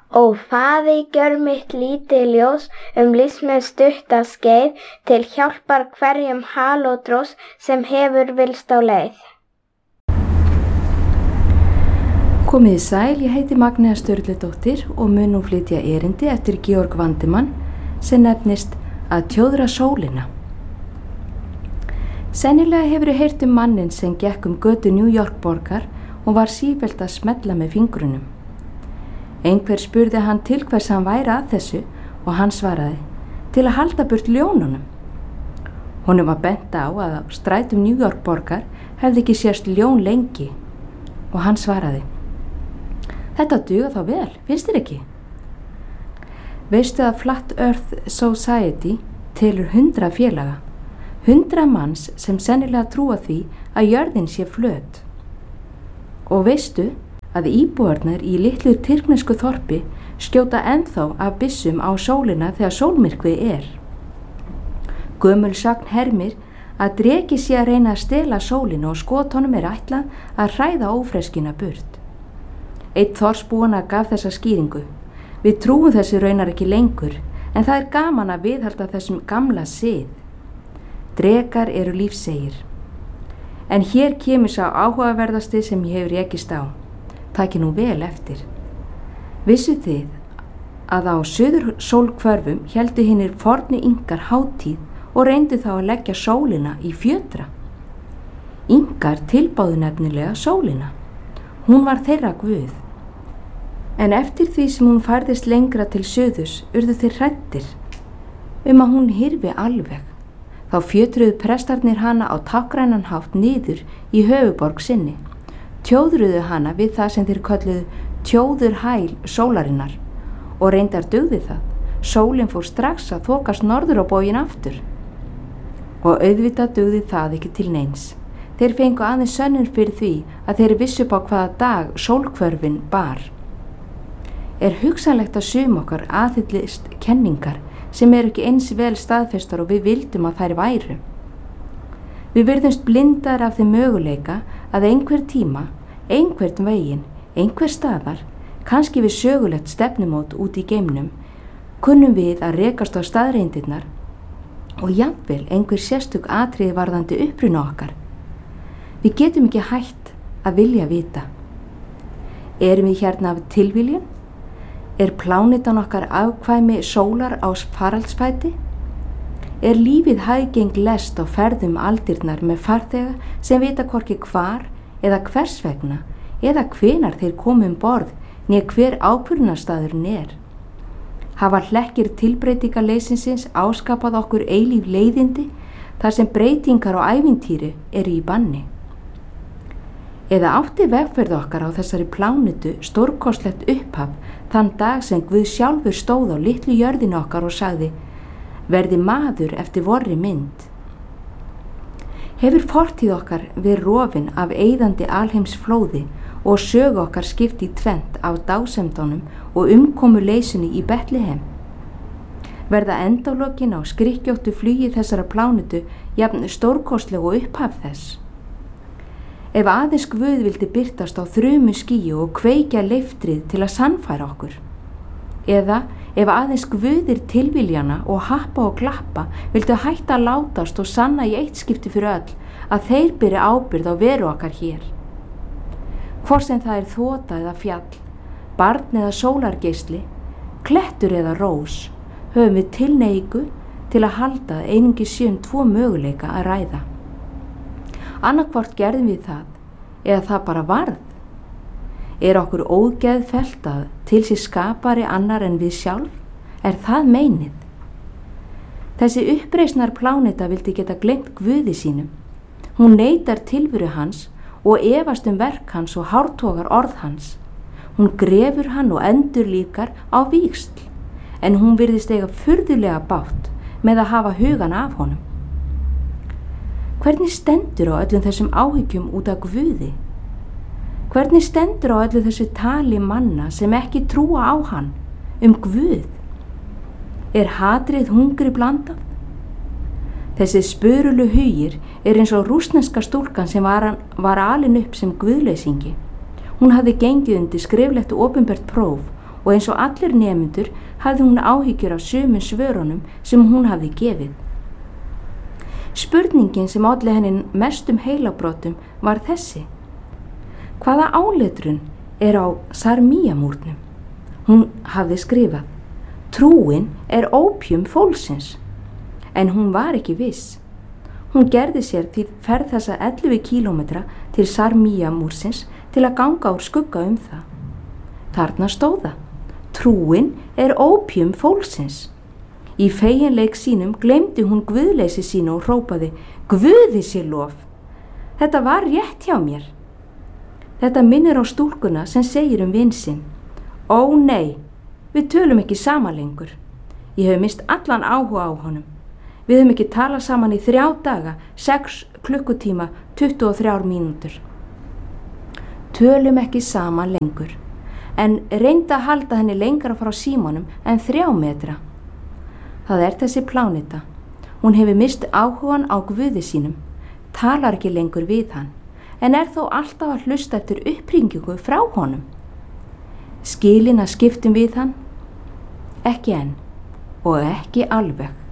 Ó Faðir, gjörð mitt lítið ljós lífsmið stutta skeið til hjálpar hverjum halódrós sem hefur villst á leið. Komiði sæl, ég heiti Magnea Sturludóttir og mun nú flytja erindi eftir Georg Vandemann sem nefnist Að tjóðra sólina. Sennilega hefurðu heyrt manninn sem gekk götu New York borgar og var sífellt að smella með fingrunum. Einhver spurði hann til hvers hann væri að þessu og hann svaraði, til að halda burt ljónunum. Honum var bent á að á strætum New York borgar hefði ekki sést ljón lengi og hann svaraði, þetta duga þá vel, finnst þér ekki? Veistu að Flat Earth Society telur 100 félaga, 100 manns sem sennilega trúa því að jörðin sé flöt. Og veistu að íbúarnir í litlu tyrknesku þorpi skjóta ennþá af byssum á sólina þegar sólmyrkvi er. Gömul sagn hermir að dreki sé að reyna að stela sólinu og skotunum ætlað að hræða ófreskina burt. Einn þorpsbúanna gaf þessa skýringu. Við trúum þessi raunar ekki lengur, en það er gaman að viðhalda þessum gamla sið. Drekar eru lífsegir. En hér kemur sá áhugaverðasti sem ég hefur rekist á. Takið nú vel eftir. Vissuð þið að á suður sólhvörfum héldu hinir fornu Inkar hátíð og reyndu þá að leggja sólina í fjötra. Inkar tilbáðu nefnilega sólina. Hún var þeirra guð. En eftir því sem hún færðist lengra til suðurs urðu þeir hræddir að hún hyrfi alveg. Þá fjötruðu prestarnir hana á tákgrænan hátt niður í höfuborg sinni. Tjóðruðu hana við það sem þeir kölluðu tjóðurhæl sólarinnar og reyndar dugði það. Sólin fór strax að þokast norður á bóginn aftur. Og auðvitað dugði það ekki til neins. Þeir fengu aðeins sönnur fyrir því að þeir vissu upp á hvaða dag sólhvörfin bar. Er hugsanlegt að sum okkar aðhyllist kenningar sem eru ekki eins vel staðfestar og við vildum að þær væru. Við virðumst blindar af þeim möguleika að einhver tíma, einhvern veginn, einhver staðar, kannski við sögulegt stefnumót út í geimnum, kunnum við að rekast á staðreyndirnar og jafnvel einhver sérstök atriði varðandi uppruna okkar. Við getum ekki hætt að vilja vita. Erum við hérna af tilviljun? Er plánetan okkar afkvæmi sólar á faraldsfæti? Er lífið hæggeng lest á ferðum aldirnar með farþega sem vita hvorki hvar eða hvers vegna eða hvenar þeir komu borð né hver ákvörðunarstaðurinn er? Hafa hlekkir tilbreytingarleysinsins áskapað okkur eilíf leiðindi þar sem breytingar og ævintýri eru í banni? Eða átti vegferð okkar á þessari plánetu stórkostlegt upphaf þann dag sem Guð sjálfur stóð á litlu jörðinu okkar og sagði, verði maður eftir vorri mynd. Hefur fortíð okkar verið rofin af eyðandi alheimsflóði og sögu okkar skipt í tvennt af dásemdunum og umkomuleysunni í Betlehem? Verða endalokin á skrykkjóttu flugi þessara plánetu jafn stórkostleg og upphaf þess? Ef aðeins Guð vildi birtast á þrumu skýju og kveikja leiftrið til að sannfæra okkur, eða ef aðeins Guðir tilviljana og happa og glappa vildu hætta að látast og sanna í eitt skipti fyrir öll að þeir beri ábyrgð á veru okkar hér. Hvort sem það er þota eða fjall, barn eða sólargeisli, klettur eða rós, höfum við tilhneigingu til að halda að einungis séum 2 möguleika að ræða. Annarkvort gerðum við það, eða það bara varð. Er okkur ógeðfellt að til sér skapari annar en við sjálf? Er það meinið? Þessi uppreisnar pláneta vildi geta gleymt Guði sínum. Hún neitar tilveru hans og efast verk hans og hártogar orð hans. Hún grefur hann og endurlífgar á víxl, en hún virðist eiga furðulega bátt með að hafa hugan af honum. Hvernig stendur á öllum þessum áhyggjum út af Guði? Hvernig stendur á öllu þessu tali manna sem ekki trúa á hann, Guð? Er hatrið hungri blandað? Þessi spurulu hugir eins og rússneska stúlkan sem var alin upp sem guðleysingi. Hún hafði gengið undir skriflegt og opinbert próf og eins og allir nemendur hafði hún áhyggjur af sumum svörunum sem hún hafði gefið. Spurningin sem olli henni mestum heilabrotum var þessi: hvaða áletrun á Sarmíamúrnum? Hún hafði skrifað: trúin ópíum fólksins, en hún var ekki viss. Hún gerði sér því ferð þessa 11 kílómetra til Sarmíamúrsins til að ganga úr skugga það. Þarna stóða: trúin ópíum fólksins. Í feginleik sínum gleymdi hún guðleysi sínu og hrópaði: Guði sé lof! Þetta var rétt hjá mér. Þetta minnir á stúlkuna sem segir vin sinn: ó nei, við tölum ekki saman lengur. Ég hef mist allan áhuga á honum. Við höfum ekki talað saman í 3 daga, 6 klukkutíma, 23 mínútur. Tölum ekki saman lengur, en reynda að halda henni lengra frá símanum en 3 metra. Það þessi pláneta. Hún hefur mist áhugan á Guði sínum, talar ekki lengur við hann, en þó alltaf að hlusta eftir upphringingu frá honum. Skilin að skiptum við hann? Ekki enn og ekki alveg.